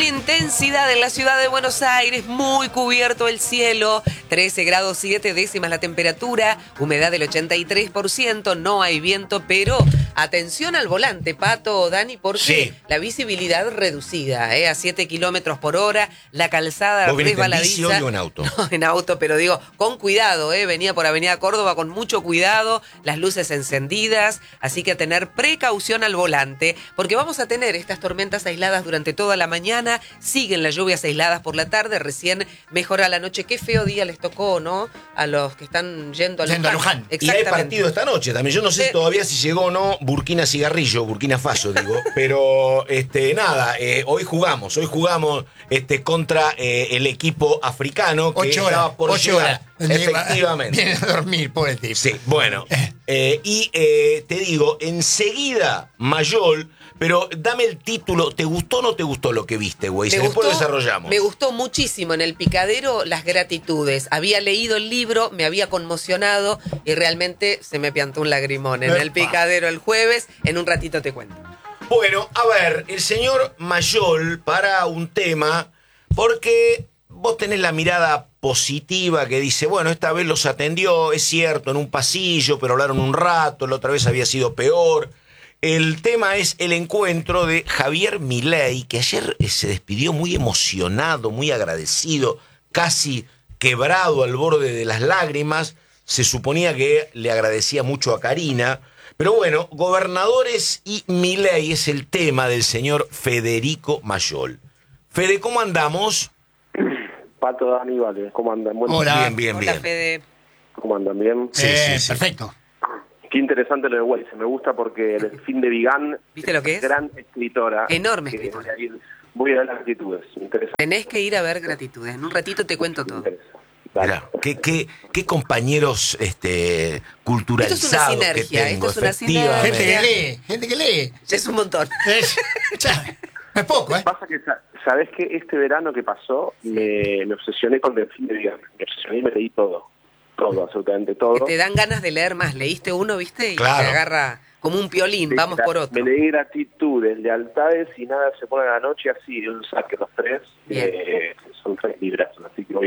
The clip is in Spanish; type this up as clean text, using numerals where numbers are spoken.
intensidad en la ciudad de Buenos Aires, muy cubierto el cielo, 13 grados 7 décimas la temperatura, humedad del 83%, no hay viento, pero atención al volante, Pato, Dani, porque sí, la visibilidad reducida, a 7 kilómetros por hora, la calzada ¿vos viniste en resbaladiza. bici hoy o en auto? No, en auto, pero digo, con cuidado, venía por Avenida Córdoba con mucho cuidado, las luces encendidas, así que a tener precaución al volante, porque vamos a tener estas tormentas aisladas durante toda la mañana, siguen las lluvias aisladas por la tarde, recién mejora la noche. Qué feo día les tocó, ¿no? A los que están yendo a Luján. Y hay partido esta noche también. Yo no sé todavía si llegó o no Burkina Cigarrillo, Burkina Faso, digo. Pero nada, hoy jugamos contra el equipo africano que 8 horas, estaba por 8 llegar. horas. Efectivamente. Viene a dormir, pobre tipo. Sí, bueno. Te digo, enseguida, Mayol, pero dame el título. ¿Te gustó o no te gustó lo que viste, güey? Después lo desarrollamos. Me gustó muchísimo en El Picadero las gratitudes. Había leído el libro, me había conmocionado y realmente se me piantó un lagrimón en El Picadero el jueves. En un ratito te cuento. Bueno, a ver, el señor Mayol para un tema, porque vos tenés la mirada positiva que dice, bueno, esta vez los atendió, es cierto, en un pasillo, pero hablaron un rato, la otra vez había sido peor. El tema es el encuentro de Javier Milei, que ayer se despidió muy emocionado, muy agradecido, casi quebrado al borde de las lágrimas. Se suponía que le agradecía mucho a Karina. Pero bueno, gobernadores y Milei es el tema del señor Federico Mayol. Fede, ¿cómo andamos? Pato, Dani, vale, ¿cómo andan? Bueno, Hola. Bien. Hola, Fede. ¿cómo andan? ¿Bien? Sí. Perfecto. Qué interesante lo de Weiss, me gusta porque el fin de Vigán ¿Viste lo que es? Gran escritora. Enorme que escritora. Voy a ver las actitudes, interesante. Tenés que ir a ver gratitudes. En un ratito te cuento todo. Mirá, qué compañeros culturalizados Esto es una que sinergia, tengo, esto es una sinergia. efectivamente. Gente que lee. Es un montón. No es poco, ¿eh? Pasa que, ¿sabés que este verano que pasó me obsesioné con Delfín de Vigán? Me obsesioné y me leí todo, absolutamente todo. Que te dan ganas de leer más. Leíste uno, ¿viste? Y Claro. te agarra como un piolín. Vamos por otro. Me leí gratitudes, lealtades y nada se pone a la noche así, un saque los tres. Bien. Son 3 libras, así que voy